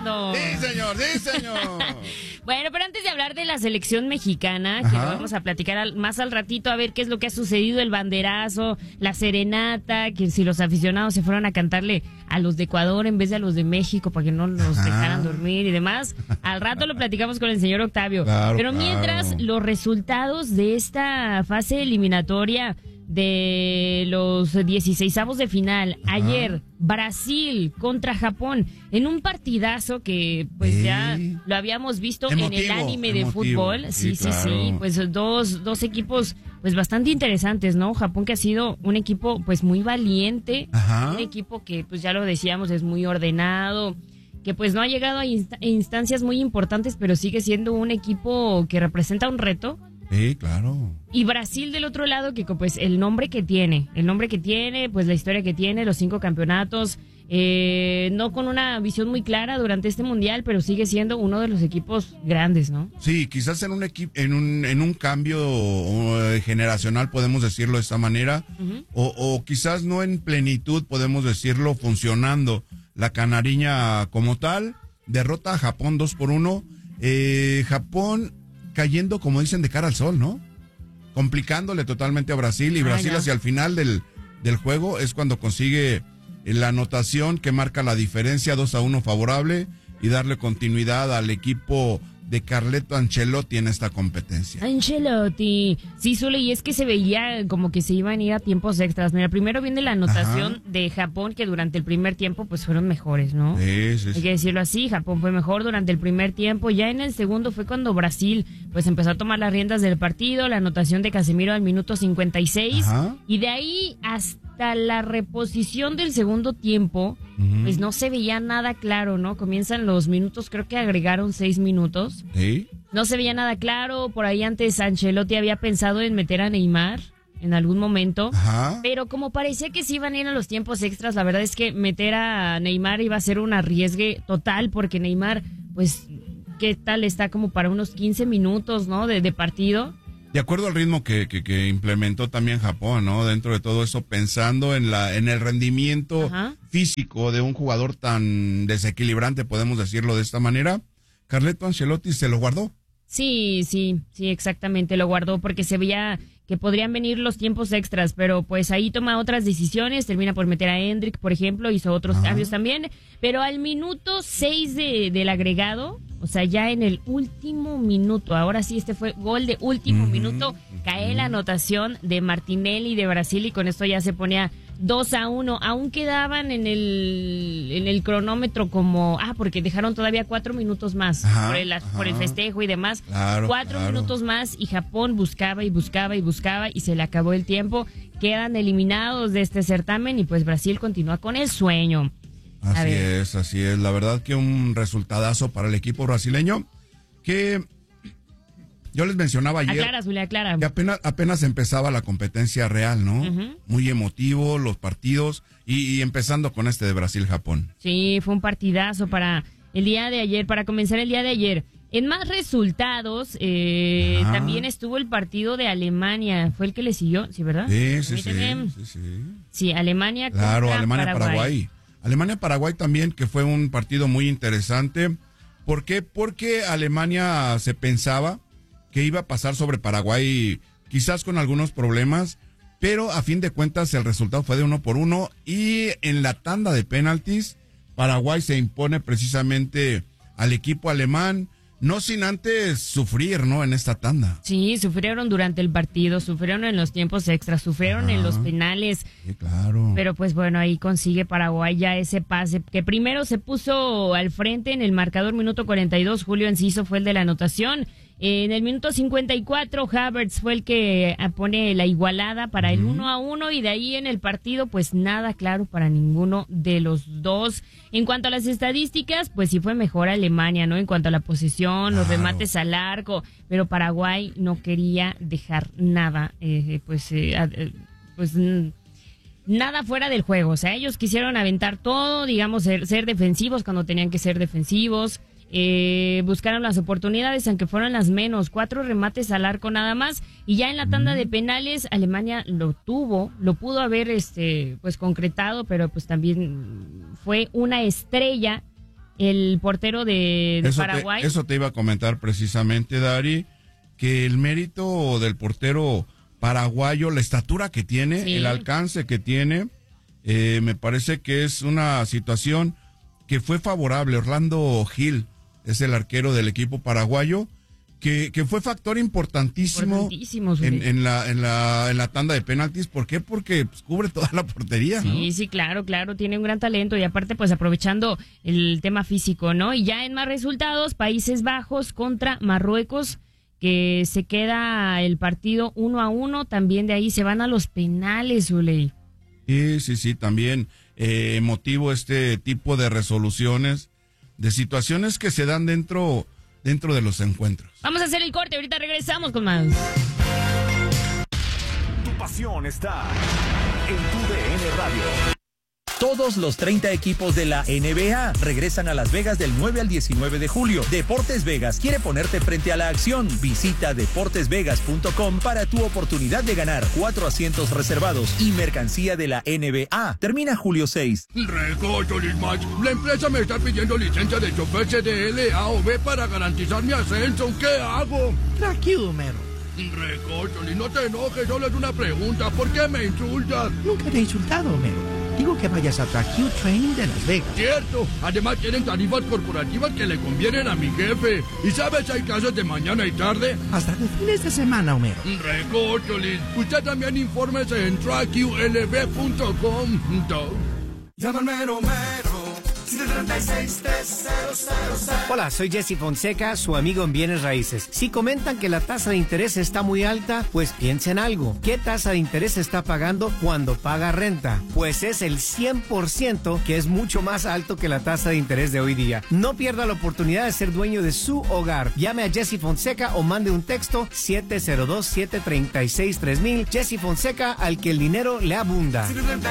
Fernando. Sí, señor, sí, señor. Bueno, pero antes de hablar de la selección mexicana, que lo vamos a platicar más al ratito, a ver qué es lo que ha sucedido, el banderazo, la serenata, que si los aficionados se fueron a cantarle a los de Ecuador en vez de a los de México para que no los dejaran dormir y demás. Al rato lo platicamos con el señor Octavio. Claro, pero mientras, los resultados de esta fase eliminatoria de los 16avos de final. Ayer, Brasil contra Japón, en un partidazo que pues ya lo habíamos visto en el anime de fútbol. Sí, claro. Pues dos equipos pues bastante interesantes, ¿no? Japón, que ha sido un equipo pues muy valiente, un equipo que pues ya lo decíamos, es muy ordenado, que pues no ha llegado a instancias muy importantes, pero sigue siendo un equipo que representa un reto. Sí, claro. Y Brasil del otro lado, que pues el nombre que tiene, pues la historia que tiene, los 5 campeonatos, no con una visión muy clara durante este mundial, pero sigue siendo uno de los equipos grandes, ¿no? Sí, quizás en un cambio generacional, podemos decirlo de esta manera, o quizás no en plenitud, podemos decirlo, funcionando. La canariña como tal, derrota a Japón 2-1. Japón cayendo, como dicen, de cara al sol, ¿no? Complicándole totalmente a Brasil, y Brasil hacia el final del juego es cuando consigue la anotación que marca la diferencia, 2-1 favorable, y darle continuidad al equipo de Carleto Ancelotti en esta competencia. Ancelotti, sí, Zule, y es que se veía como que se iban a ir a tiempos extras. Mira, primero viene la anotación de Japón, que durante el primer tiempo pues fueron mejores, ¿no? Sí. Hay que decirlo así, Japón fue mejor durante el primer tiempo. Ya en el segundo fue cuando Brasil pues empezó a tomar las riendas del partido, la anotación de Casemiro al minuto 56, y de ahí hasta la reposición del segundo tiempo, pues no se veía nada claro, ¿no? Comienzan los minutos, creo que agregaron 6 minutos. Sí. No se veía nada claro, por ahí antes Ancelotti había pensado en meter a Neymar en algún momento, pero como parecía que se iban a ir a los tiempos extras, la verdad es que meter a Neymar iba a ser un arriesgue total, porque Neymar, pues, ¿qué tal? Está como para unos 15 minutos, ¿no? De partido. De acuerdo al ritmo que implementó también Japón, ¿no? Dentro de todo eso, pensando en el rendimiento físico de un jugador tan desequilibrante, podemos decirlo de esta manera, Carleto Ancelotti se lo guardó. Sí, exactamente, lo guardó porque se veía que podrían venir los tiempos extras, pero pues ahí toma otras decisiones, termina por meter a Endrick, por ejemplo, hizo otros cambios también, pero al minuto 6 del agregado, o sea, ya en el último minuto, ahora sí, este fue gol de último minuto, cae la anotación de Martinelli de Brasil, y con esto ya se ponía 2-1, aún quedaban en el cronómetro como, porque dejaron todavía 4 minutos más por el festejo y demás, 4 minutos más, y Japón buscaba y se le acabó el tiempo, quedan eliminados de este certamen, y pues Brasil continúa con el sueño. Así es, la verdad que un resultadazo para el equipo brasileño, que yo les mencionaba ayer, aclara. Que apenas empezaba la competencia real, ¿no? Muy emotivo los partidos, y empezando con este de Brasil-Japón. Sí, fue un partidazo para el día de ayer, para comenzar el día de ayer. En más resultados, también estuvo el partido de Alemania, fue el que le siguió, ¿sí, verdad? Sí, Alemania contra Alemania-Paraguay. Alemania-Paraguay también, que fue un partido muy interesante. ¿Por qué? Porque Alemania se pensaba que iba a pasar sobre Paraguay, quizás con algunos problemas, pero a fin de cuentas el resultado fue de 1-1, y en la tanda de penaltis Paraguay se impone precisamente al equipo alemán, no sin antes sufrir, ¿no? En esta tanda. Sí, sufrieron durante el partido, sufrieron en los tiempos extras, sufrieron en los penales. Sí, claro. Pero pues bueno, ahí consigue Paraguay ya ese pase, que primero se puso al frente en el marcador, minuto 42, Julio Enciso fue el de la anotación. En el minuto 54, Havertz fue el que pone la igualada para el 1-1, y de ahí en el partido, pues nada claro para ninguno de los dos. En cuanto a las estadísticas, pues sí fue mejor Alemania, ¿no? En cuanto a la posesión, los remates al arco, pero Paraguay no quería dejar nada, nada fuera del juego. O sea, ellos quisieron aventar todo, digamos, ser defensivos cuando tenían que ser defensivos. Buscaron las oportunidades, aunque fueron las menos, 4 remates al arco nada más, y ya en la tanda de penales Alemania lo pudo haber pues concretado, pero pues también fue una estrella el portero de Paraguay. Eso te iba a comentar precisamente, Dari, que el mérito del portero paraguayo, la estatura que tiene, sí, el alcance que tiene, me parece que es una situación que fue favorable. Orlando Gil es el arquero del equipo paraguayo, que fue factor importantísimo en la tanda de penaltis. ¿Por qué? Porque pues, cubre toda la portería, ¿no? Sí, claro, tiene un gran talento y aparte pues aprovechando el tema físico, ¿no? Y ya en más resultados, Países Bajos contra Marruecos, que se queda el partido 1-1, también de ahí se van a los penales, Uley. Sí, también emotivo este tipo de resoluciones, de situaciones que se dan dentro de los encuentros. Vamos a hacer el corte, ahorita regresamos con más. Tu pasión está en tu DN Radio. Todos los 30 equipos de la NBA regresan a Las Vegas del 9 al 19 de julio. Deportes Vegas quiere ponerte frente a la acción. Visita deportesvegas.com para tu oportunidad de ganar 4 asientos reservados y mercancía de la NBA. Termina julio 6. Recócholis, Max. La empresa me está pidiendo licencia de chofer CDL A o B para garantizar mi ascenso. ¿Qué hago? Tranquilo, mero. Recócholis, no te enojes, solo es una pregunta. ¿Por qué me insultas? Nunca te he insultado, mero. Digo que vayas a Track Training de Las Vegas. Cierto, además tienen tarifas corporativas que le convienen a mi jefe. ¿Y sabes, hay clases de mañana y tarde? Hasta de fines de semana, Homero. Recócholis, usted también infórmese en trackqlb.com. Llámame Romero. 736-3000. Hola, soy Jesse Fonseca, su amigo en Bienes Raíces. Si comentan que la tasa de interés está muy alta, pues piensen algo. ¿Qué tasa de interés está pagando cuando paga renta? Pues es el 100%, que es mucho más alto que la tasa de interés de hoy día. No pierda la oportunidad de ser dueño de su hogar. Llame a Jesse Fonseca o mande un texto 702-736-3000. Jesse Fonseca, al que el dinero le abunda.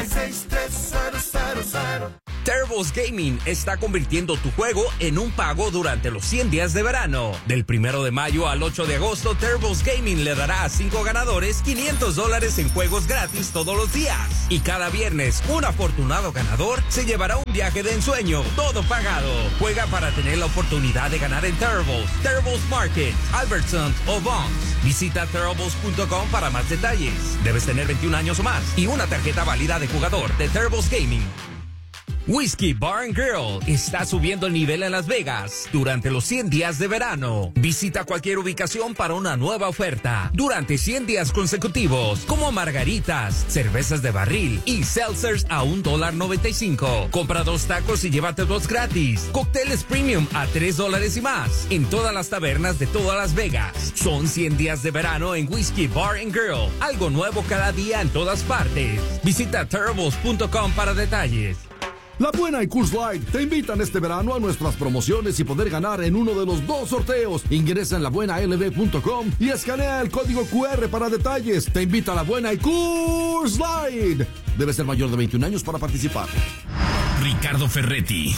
736-3000. Turbo's Gaming está convirtiendo tu juego en un pago durante los 100 días de verano. Del 1 de mayo al 8 de agosto, Turbo's Gaming le dará a 5 ganadores $500 en juegos gratis todos los días. Y cada viernes, un afortunado ganador se llevará un viaje de ensueño, todo pagado. Juega para tener la oportunidad de ganar en Turbo's Market, Albertsons o Vons. Visita Turbo's.com para más detalles. Debes tener 21 años o más y una tarjeta válida de jugador de Turbo's Gaming. Whiskey Bar & Grill está subiendo el nivel en Las Vegas durante los 100 días de verano. Visita cualquier ubicación para una nueva oferta durante 100 días consecutivos, como margaritas, cervezas de barril y seltzers a $1.95. Compra 2 tacos y llévate 2 gratis. Cócteles premium a $3 y más en todas las tabernas de todas Las Vegas. Son 100 días de verano en Whiskey Bar & Grill. Algo nuevo cada día en todas partes. Visita turtles.com para detalles. La Buena y Coors Light te invitan este verano a nuestras promociones y poder ganar en uno de los 2 sorteos. Ingresa en labuenalb.com y escanea el código QR para detalles. Te invita a La Buena y Coors Light. Debe ser mayor de 21 años para participar. Ricardo Ferretti,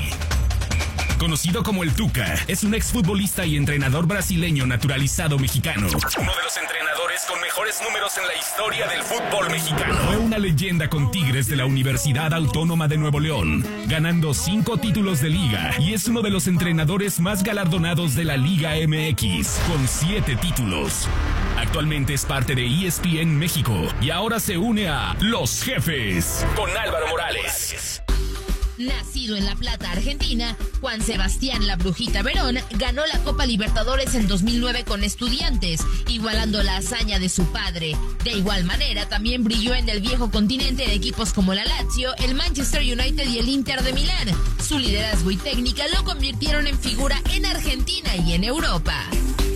conocido como el Tuca, es un exfutbolista y entrenador brasileño naturalizado mexicano. Uno de los entrenadores con mejores números en la historia del fútbol mexicano. Fue una leyenda con Tigres de la Universidad Autónoma de Nuevo León, ganando 5 títulos de liga, y es uno de los entrenadores más galardonados de la Liga MX, con 7 títulos. Actualmente es parte de ESPN México y ahora se une a Los Jefes con Álvaro Morales. Nacido en La Plata, Argentina, Juan Sebastián La Brujita Verón ganó la Copa Libertadores en 2009 con Estudiantes, igualando la hazaña de su padre. De igual manera, también brilló en el viejo continente de equipos como la Lazio, el Manchester United y el Inter de Milán. Su liderazgo y técnica lo convirtieron en figura en Argentina y en Europa.